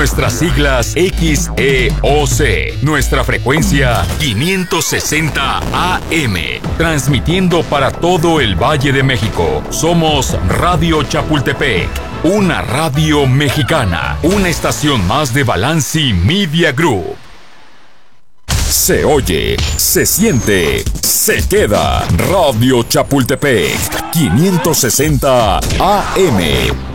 nuestras siglas XEOC, nuestra frecuencia 560 AM, transmitiendo para todo el Valle de México. Somos Radio Chapultepec, una radio mexicana, una estación más de Balanci Media Group. Se oye, se siente, se queda. Radio Chapultepec, 560 AM.